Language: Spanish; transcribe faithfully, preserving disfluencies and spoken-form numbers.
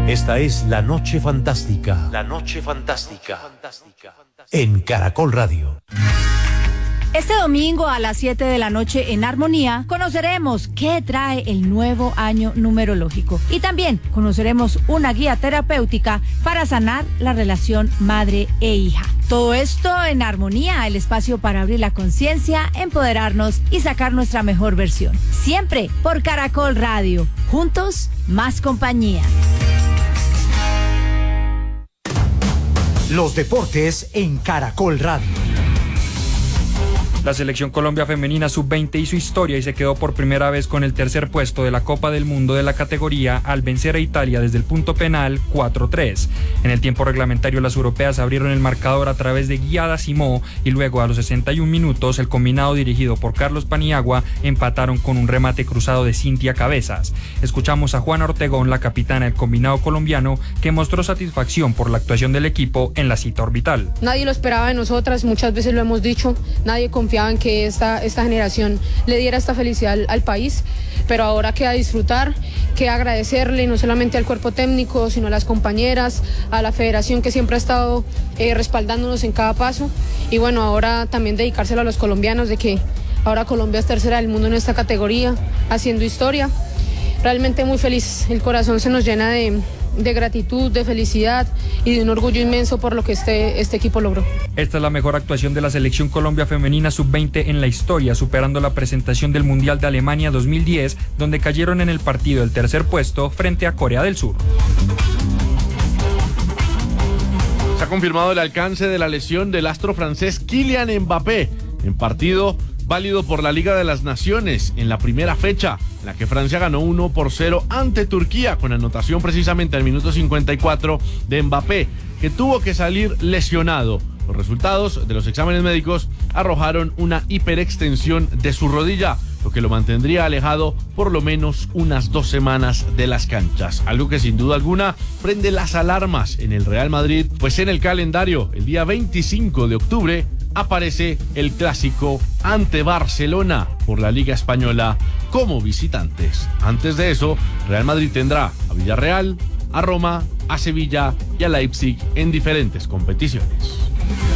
Esta es La Noche Fantástica. La Noche Fantástica. En Caracol Radio. Este domingo a las siete de la noche en Armonía conoceremos qué trae el nuevo año numerológico y también conoceremos una guía terapéutica para sanar la relación madre e hija. Todo esto en Armonía, el espacio para abrir la conciencia, empoderarnos y sacar nuestra mejor versión. Siempre por Caracol Radio. Juntos, más compañía. Los deportes en Caracol Radio. La selección Colombia femenina sub veinte hizo historia y se quedó por primera vez con el tercer puesto de la Copa del Mundo de la categoría al vencer a Italia desde el punto penal cuatro tres. En el tiempo reglamentario las europeas abrieron el marcador a través de Guiada Simó y luego a los sesenta y un minutos el combinado dirigido por Carlos Paniagua empataron con un remate cruzado de Cintia Cabezas. Escuchamos a Juana Ortegón, la capitana del combinado colombiano, que mostró satisfacción por la actuación del equipo en la cita orbital. Nadie lo esperaba de nosotras, muchas veces lo hemos dicho, nadie confiaba en que esta, esta generación le diera esta felicidad al, al país, pero ahora queda disfrutar, queda agradecerle no solamente al cuerpo técnico, sino a las compañeras, a la federación que siempre ha estado eh, respaldándonos en cada paso, y bueno, ahora también dedicárselo a los colombianos de que ahora Colombia es tercera del mundo en esta categoría, haciendo historia. Realmente muy feliz, el corazón se nos llena de, de gratitud, de felicidad y de un orgullo inmenso por lo que este, este equipo logró. Esta es la mejor actuación de la selección Colombia femenina sub veinte en la historia, superando la presentación del Mundial de Alemania dos mil diez, donde cayeron en el partido del tercer puesto frente a Corea del Sur. Se ha confirmado el alcance de la lesión del astro francés Kylian Mbappé en partido válido por la Liga de las Naciones en la primera fecha, en la que Francia ganó uno por cero ante Turquía, con anotación precisamente al minuto cincuenta y cuatro de Mbappé, que tuvo que salir lesionado. Los resultados de los exámenes médicos arrojaron una hiperextensión de su rodilla, lo que lo mantendría alejado por lo menos unas dos semanas de las canchas. Algo que sin duda alguna prende las alarmas en el Real Madrid, pues en el calendario, el día veinticinco de octubre, aparece el clásico ante Barcelona por la Liga Española como visitantes. Antes de eso, Real Madrid tendrá a Villarreal, a Roma, a Sevilla y a Leipzig en diferentes competiciones.